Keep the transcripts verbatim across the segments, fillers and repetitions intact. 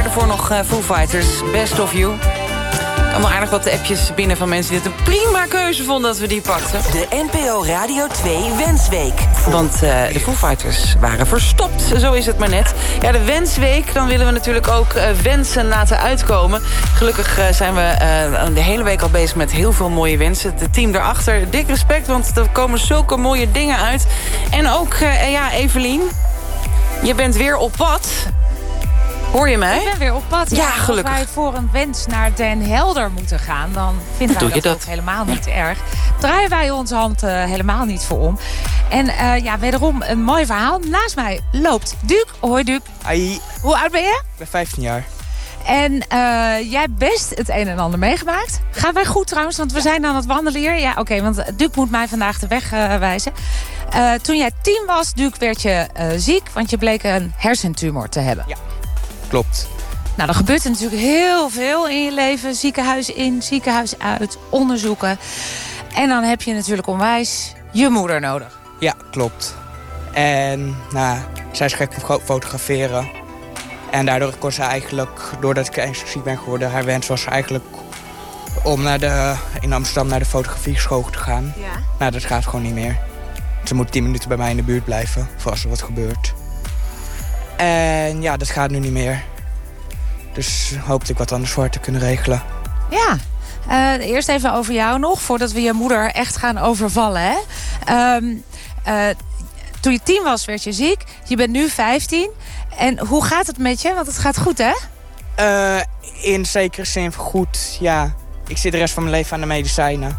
daarvoor nog uh, Foo Fighters, Best of You. Ik kan wel aardig wat appjes binnen van mensen die het een prima keuze vonden dat we die pakten. De N P O Radio twee Wensweek. Want uh, de Foo Fighters waren verstopt, zo is het maar net. Ja, de Wensweek, dan willen we natuurlijk ook uh, wensen laten uitkomen. Gelukkig uh, zijn we uh, de hele week al bezig met heel veel mooie wensen. Het team daarachter, dik respect, want er komen zulke mooie dingen uit. En ook, uh, ja, Evelien, je bent weer op pad. Hoor je mij? Ik ben weer op pad. Ja, ja gelukkig. Als wij voor een wens naar Den Helder moeten gaan, dan vinden wij dat, dat ook helemaal niet erg. Draaien wij onze hand uh, helemaal niet voor om. En uh, ja, wederom een mooi verhaal. Naast mij loopt Duc. Hoi Duc. Hoi. Hoe oud ben je? Ik ben vijftien jaar. En uh, jij hebt best het een en ander meegemaakt. Gaan wij goed trouwens, want we ja. zijn aan het wandelen hier. Ja, oké, okay, want Duc moet mij vandaag de weg uh, wijzen. Uh, toen jij tien was, Duc, werd je uh, ziek, want je bleek een hersentumor te hebben. Ja. Klopt. Nou, er gebeurt er natuurlijk heel veel in je leven. Ziekenhuis in, ziekenhuis uit, onderzoeken. En dan heb je natuurlijk onwijs je moeder nodig. Ja, klopt. En nou, zij is gek op fotograferen. En daardoor kon ze eigenlijk, doordat ik ernstig ziek ben geworden... haar wens was eigenlijk om naar de, in Amsterdam naar de fotografieschool te gaan. Ja. Nou, dat gaat gewoon niet meer. Ze moet tien minuten bij mij in de buurt blijven, voor als er wat gebeurt. En ja, dat gaat nu niet meer. Dus hoopte ik wat anders voor te kunnen regelen. Ja, uh, eerst even over jou nog, voordat we je moeder echt gaan overvallen. Hè? Um, uh, toen je tien was, werd je ziek. Je bent nu vijftien. En hoe gaat het met je? Want het gaat goed, hè? Uh, in zekere zin goed, ja. Ik zit de rest van mijn leven aan de medicijnen.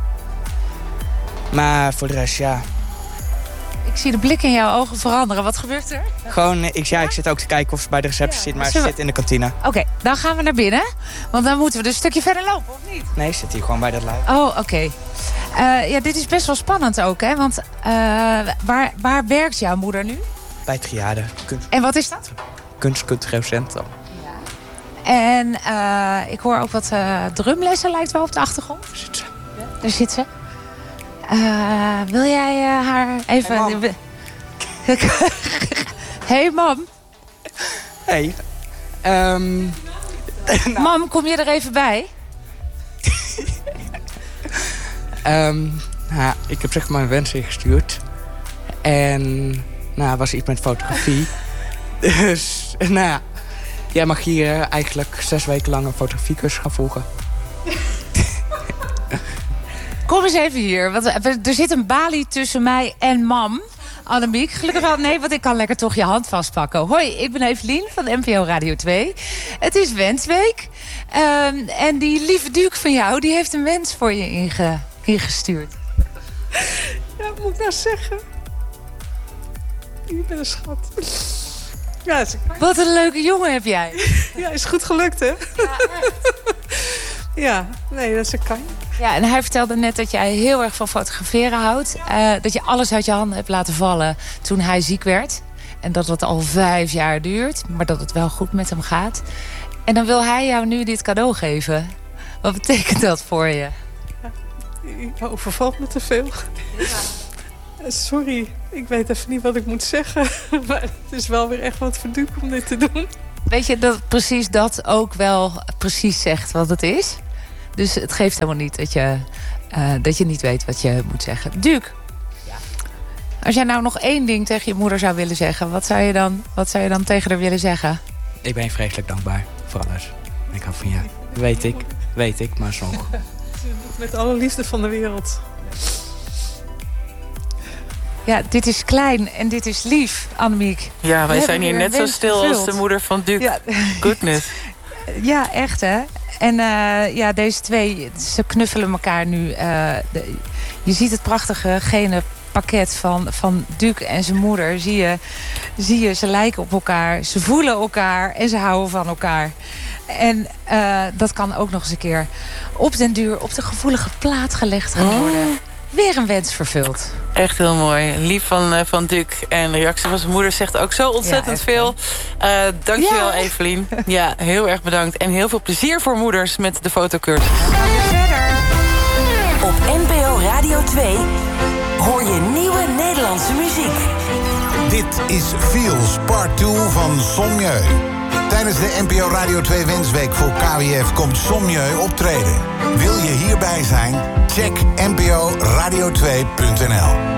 Maar voor de rest, ja... Ik zie de blik in jouw ogen veranderen. Wat gebeurt er? Gewoon, ik, ja, ik zit ook te kijken of ze bij de receptie ja. zit, maar ze we... zit in de kantine. Oké, okay, dan gaan we naar binnen. Want dan moeten we dus een stukje verder lopen, of niet? Nee, ze zit hier gewoon bij dat luik. Oh, oké. Okay. Uh, ja, dit is best wel spannend ook, hè? Want uh, waar, waar werkt jouw moeder nu? Bij het Triade. Kunst... En wat is dat? Kunstcultureel Centrum. Ja. En uh, ik hoor ook wat uh, drumlessen, lijkt wel op de achtergrond. Daar zit ze. Ja. Daar zit ze. Uh, wil jij uh, haar even... Hey, hey mam. Hey. Um, nou. Mam, kom je er even bij? um, nou, ik heb zeg maar een wens ingestuurd. En nou, was iets met fotografie. Dus nou ja, jij mag hier eigenlijk zes weken lang een fotografiecursus gaan volgen. Kom eens even hier. Want er zit een balie tussen mij en mam. Annemiek, gelukkig wel. Nee, want ik kan lekker toch je hand vastpakken. Hoi, ik ben Evelien van N P O Radio twee. Het is Wensweek. Um, en die lieve Duc van jou, die heeft een wens voor je inge, ingestuurd. Ja, wat moet ik nou zeggen? Ik ben een schat. Ja, is... Wat een leuke jongen heb jij. Ja, is goed gelukt, hè? Ja, echt. Ja, nee, dat is een kan. Ja, en hij vertelde net dat jij heel erg van fotograferen houdt. Uh, dat je alles uit je handen hebt laten vallen toen hij ziek werd. En dat het al vijf jaar duurt, maar dat het wel goed met hem gaat. En dan wil hij jou nu dit cadeau geven. Wat betekent dat voor je? Ja, je overvalt me te veel. Ja. Sorry, ik weet even niet wat ik moet zeggen. Maar het is wel weer echt wat verduuk om dit te doen. Weet je dat precies dat ook wel precies zegt wat het is? Dus het geeft helemaal niet dat je, uh, dat je niet weet wat je moet zeggen. Duc, ja. Als jij nou nog één ding tegen je moeder zou willen zeggen... wat zou je dan, wat zou je dan tegen haar willen zeggen? Ik ben je vreselijk dankbaar voor alles. Ik hou van je. Weet ik, weet ik, maar zo. Met alle liefde van de wereld. Ja, dit is klein en dit is lief, Annemiek. Ja, wij zijn hier net zo stil gevuld. Als de moeder van Duc. Ja. Goodness. Ja, echt hè. En uh, ja, deze twee, ze knuffelen elkaar nu. Uh, de, je ziet het prachtige gene pakket van, van Duc en zijn moeder. Zie je, zie je, ze lijken op elkaar, ze voelen elkaar en ze houden van elkaar. En uh, dat kan ook nog eens een keer op den duur op de gevoelige plaat gelegd gaan worden. Oh. Weer een wens vervuld. Echt heel mooi. Lief van, uh, van Duc. En de reactie van zijn moeder zegt ook zo ontzettend ja, veel. Uh, dankjewel, ja. Evelien. Ja, heel erg bedankt. En heel veel plezier voor moeders met de fotocursus. Op N P O Radio twee hoor je nieuwe Nederlandse muziek. Dit is Feels Part twee van Sommieu. Tijdens de N P O Radio twee Wensweek voor K W F komt Sommieu optreden. Wil je hierbij zijn? Check n p o radio twee punt n l.